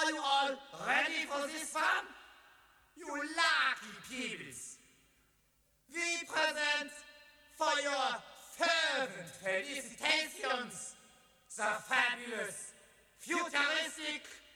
Are you all ready for this fun? You lucky peoples. We present for your fervent felicitations the fabulous, futuristic,